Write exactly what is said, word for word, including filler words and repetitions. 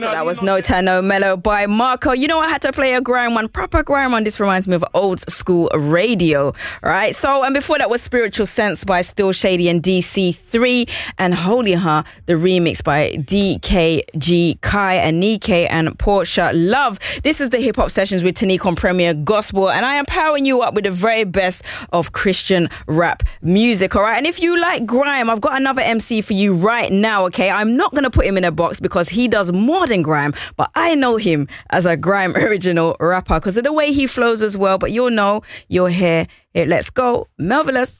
So that was No Time No Mellow by Marco. You know, I had to play a grime one, proper grime one. This reminds me of old school radio, right? So, and before that was Spiritual Sense by Still Shady and D C three, and Holy Huh, the remix by D K G Kai and Nike and Portia Love. This is the Hip Hop Sessions with Tanique on Premier Gospel, and I am powering you up with the very best of Christian rap music, all right? And if you like grime, I've got another M C for you right now, okay? I'm not going to put him in a box because he does more than grime, but I know him as a grime original rapper because of the way he flows as well. But you'll know, you'll hear it. Let's go, Melvillous.